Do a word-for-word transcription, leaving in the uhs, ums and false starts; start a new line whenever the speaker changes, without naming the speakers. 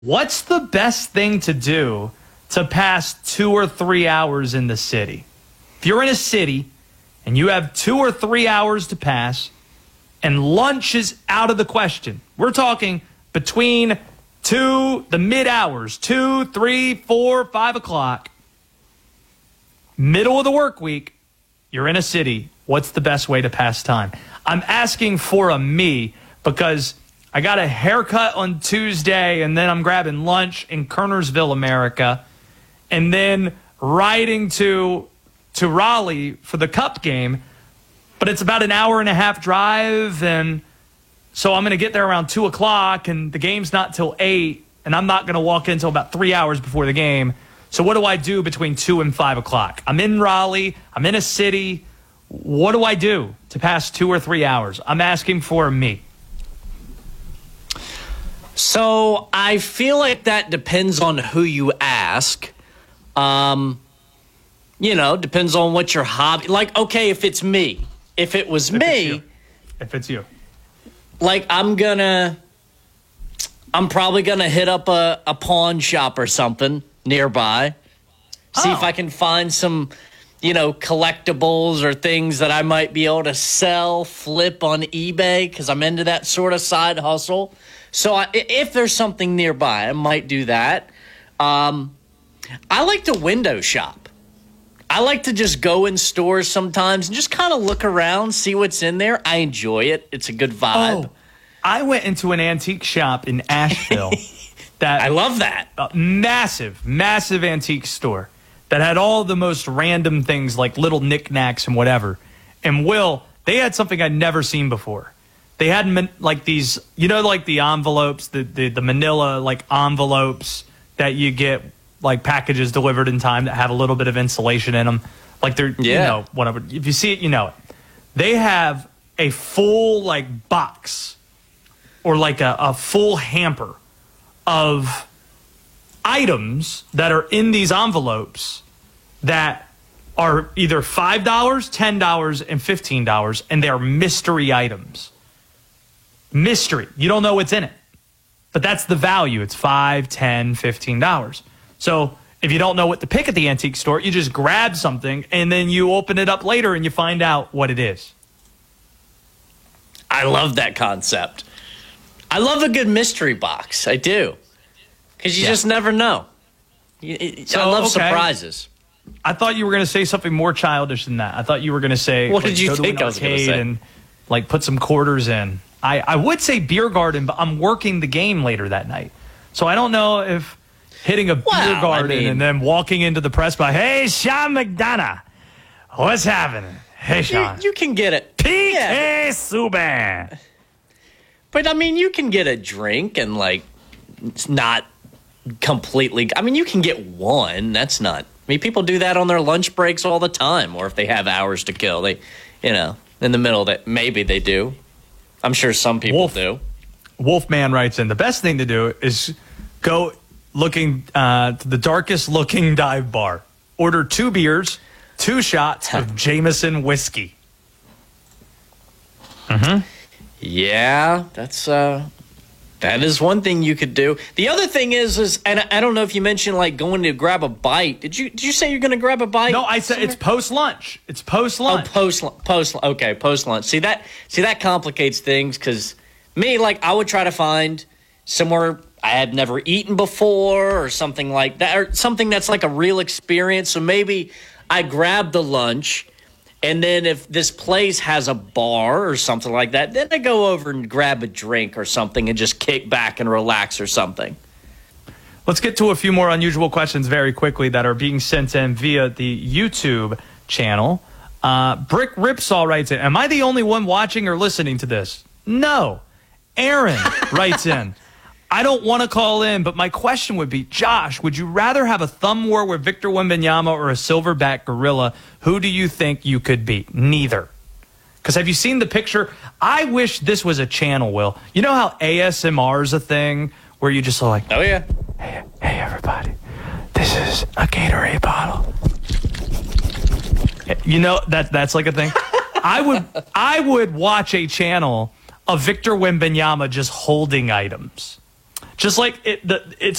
What's the best thing to do to pass two or three hours in the city? If you're in a city and you have two or three hours to pass and lunch is out of the question, we're talking between two, the mid hours, two, three, four, five o'clock, middle of the work week, you're in a city. What's the best way to pass time? I'm asking for a me because I got a haircut on Tuesday, and then I'm grabbing lunch in Kernersville, America, and then riding to to Raleigh for the Cup game. But it's about an hour and a half drive, and so I'm going to get there around two o'clock, and the game's not till eight, and I'm not going to walk in until about three hours before the game. So what do I do between two and five o'clock? I'm in Raleigh. I'm in a city. What do I do to pass two or three hours? I'm asking for me.
So I feel like that depends on who you ask. Um, you know, depends on what your hobby. Like, okay, if it's me, if it was
if
me,
it's if it's you,
like I'm gonna, I'm probably gonna hit up a, a pawn shop or something nearby, see
oh.
if I can find some, you know, collectibles or things that I might be able to sell, flip on eBay because I'm into that sort of side hustle. So I, if there's something nearby, I might do that. Um, I like to window shop. I like to just go in stores sometimes and just kind of look around, see what's in there. I enjoy it. It's a good vibe.
Oh, I went into an antique shop in Asheville. that
I love that.
Uh, massive, massive antique store that had all the most random things like little knickknacks and whatever. And Will, they had something I'd never seen before. They had like these, you know, like the envelopes, the, the, the manila like envelopes that you get like packages delivered in time that have a little bit of insulation in them. Like they're, yeah. you know, whatever. If you see it, you know it. They have a full like box or like a, a full hamper of items that are in these envelopes that are either five dollars, ten dollars, and fifteen dollars, and they're mystery items. Mystery. You don't know what's in it. But that's the value. It's five, ten, fifteen dollars. So if you don't know what to pick at the antique store, you just grab something and then you open it up later and you find out what it is.
I love that concept. I love a good mystery box. I do. Because you yeah. just never know. So, I love okay. surprises.
I thought you were going to say something more childish than that. I thought you were going to say,
what
like,
did you think I was going to say?
And like put some quarters in. I, I would say beer garden, but I'm working the game later that night. So I don't know if hitting a
well,
beer garden
I mean,
and then walking into the press by, hey, Sean McDonough, what's happening? Hey, Sean.
You, you can get it.
P K yeah. Subban.
But, I mean, you can get a drink and, like, it's not completely. I mean, you can get one. That's not. I mean, people do that on their lunch breaks all the time, or if they have hours to kill. They, you know, in the middle of that, maybe they do. I'm sure some people
Wolf,
do.
Wolfman writes in, the best thing to do is go looking uh, to the darkest looking dive bar. Order two beers, two shots of Jameson whiskey. Mm-hmm.
Yeah, that's uh, that is one thing you could do. The other thing is, is and I don't know if you mentioned like going to grab a bite. Did you did you say you're going to grab a bite?
No, I said somewhere? It's post lunch. It's post lunch.
Oh, post post. Okay, post lunch. See that? See that complicates things because me, like, I would try to find somewhere I had never eaten before or something like that, or something that's like a real experience. So maybe I grab the lunch. And then if this place has a bar or something like that, then I go over and grab a drink or something and just kick back and relax or something.
Let's get to a few more unusual questions very quickly that are being sent in via the YouTube channel. Uh, Brick Ripsaw writes in, am I the only one watching or listening to this? No. Aaron writes in, I don't want to call in, but my question would be, Josh, would you rather have a thumb war with Victor Wembanyama or a silverback gorilla? Who do you think you could beat? Neither. Because have you seen the picture? I wish this was a channel, Will. You know how A S M R is a thing where you just like,
oh, yeah.
Hey, hey, everybody. This is a Gatorade bottle. You know, that that's like a thing. I would I would watch a channel of Victor Wembanyama just holding items. Just like it, the, it's